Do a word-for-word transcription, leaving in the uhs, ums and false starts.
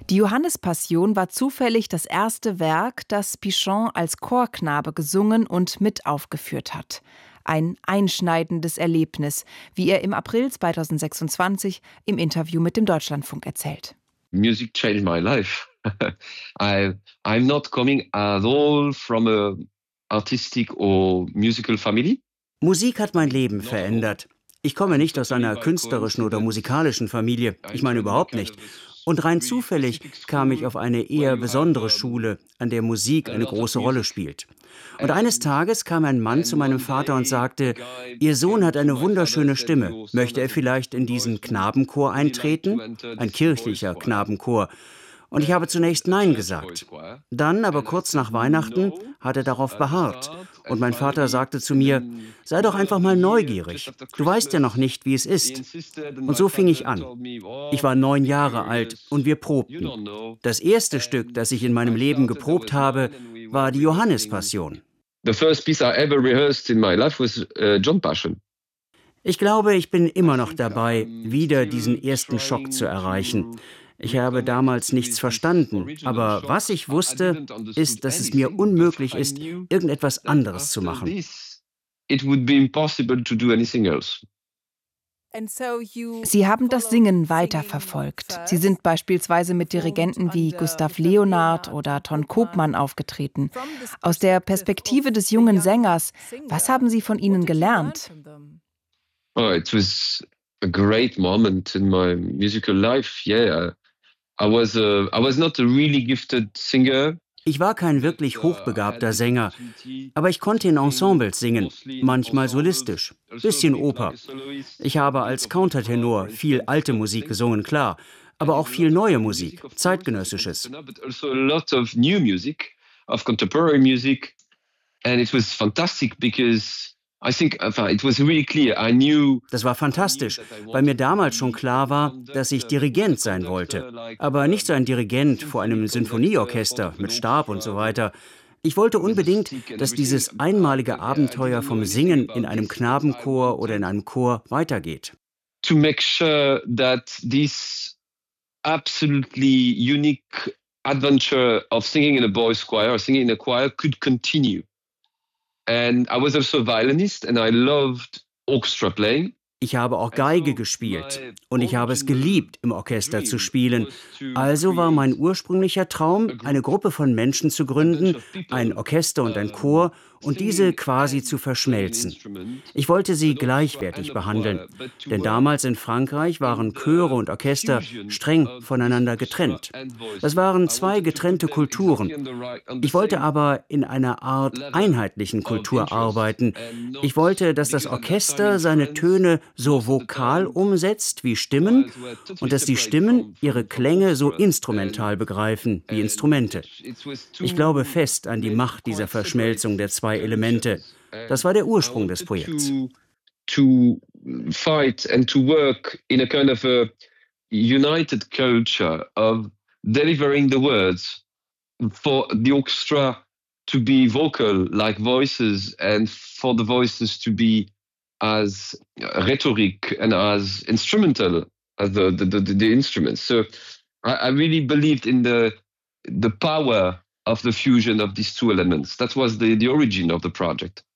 Die Johannespassion war zufällig das erste Werk, das Pichon als Chorknabe gesungen und mit aufgeführt hat. Ein einschneidendes Erlebnis, wie er im April zweitausendsechsundzwanzig im Interview mit dem Deutschlandfunk erzählt. Music changed my life. I, I'm not coming at all from a artistic or musical family. Musik hat mein Leben verändert. Ich komme nicht aus einer künstlerischen oder musikalischen Familie. Ich meine überhaupt nicht. Und rein zufällig kam ich auf eine eher besondere Schule, an der Musik eine große Rolle spielt. Und eines Tages kam ein Mann zu meinem Vater und sagte, Ihr Sohn hat eine wunderschöne Stimme. Möchte er vielleicht in diesen Knabenchor eintreten? Ein kirchlicher Knabenchor. Und ich habe zunächst Nein gesagt. Dann, aber kurz nach Weihnachten, hat er darauf beharrt. Und mein Vater sagte zu mir, sei doch einfach mal neugierig. Du weißt ja noch nicht, wie es ist. Und so fing ich an. Ich war neun Jahre alt und wir probten. Das erste Stück, das ich in meinem Leben geprobt habe, war die Johannespassion. The first piece I ever rehearsed in my life was uh, John Passion. Ich glaube, ich bin immer noch dabei, wieder diesen ersten Schock zu erreichen. Ich habe damals nichts verstanden, aber was ich wusste, ist, dass es mir unmöglich ist, irgendetwas anderes zu machen. Sie haben das Singen weiterverfolgt. Sie sind beispielsweise mit Dirigenten wie Gustav Leonhardt oder Ton Koopman aufgetreten. Aus der Perspektive des jungen Sängers, was haben Sie von ihnen gelernt? Oh, it was a great moment in my musical life. Yeah, I was a, I was not a really gifted singer. Ich war kein wirklich hochbegabter Sänger, aber ich konnte in Ensembles singen, manchmal solistisch, bisschen Oper. Ich habe als Countertenor viel alte Musik gesungen, klar, aber auch viel neue Musik, zeitgenössisches. Also a lot of new music, of contemporary music, and it was fantastic because I think it was really clear. I knew. Das war fantastisch, weil mir damals schon klar war, dass ich Dirigent sein wollte. Aber nicht so ein Dirigent vor einem Sinfonieorchester mit Stab und so weiter. Ich wollte unbedingt, dass dieses einmalige Abenteuer vom Singen in einem Knabenchor oder in einem Chor weitergeht. To make sure that this absolutely unique adventure of singing in a boys' choir or singing in a choir could continue. And I was also a violinist and I loved orchestra playing. Ich habe auch Geige gespielt und ich habe es geliebt, im Orchester zu spielen. Also war mein ursprünglicher Traum, eine Gruppe von Menschen zu gründen, ein Orchester und ein Chor, und diese quasi zu verschmelzen. Ich wollte sie gleichwertig behandeln, denn damals in Frankreich waren Chöre und Orchester streng voneinander getrennt. Das waren zwei getrennte Kulturen. Ich wollte aber in einer Art einheitlichen Kultur arbeiten. Ich wollte, dass das Orchester seine Töne so vokal umsetzt wie Stimmen und dass die Stimmen ihre Klänge so instrumental begreifen wie Instrumente. Ich glaube fest an die Macht dieser Verschmelzung der zwei Elemente. Das war der Ursprung des Projekts. To fight and to work in a kind of a united culture of delivering the words for the orchestra to be vocal like voices and for the voices to be as rhetoric and as instrumental as the the, the, the instruments. So I, I really believed in the the power of the fusion of these two elements. That was the, the origin of the project.